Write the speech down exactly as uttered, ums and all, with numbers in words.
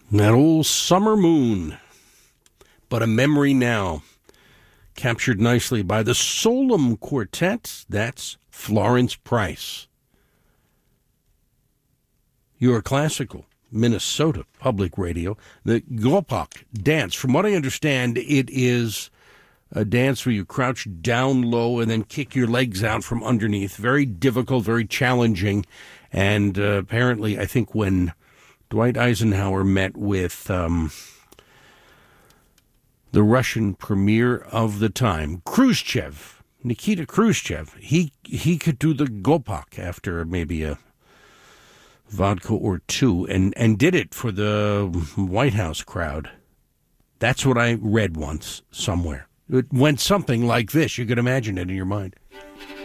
That old Summer Moon, but a memory now, captured nicely by the Solem Quartet. That's Florence Price. Your classical Minnesota Public Radio, the Gopak dance. From what I understand, it is a dance where you crouch down low and then kick your legs out from underneath. Very difficult, very challenging. And uh, apparently, I think when Dwight Eisenhower met with um, the Russian premier of the time, Khrushchev, Nikita Khrushchev, he, he could do the Gopak after maybe a vodka or two, and, and did it for the White House crowd. That's what I read once somewhere. It went something like this. You could imagine it in your mind.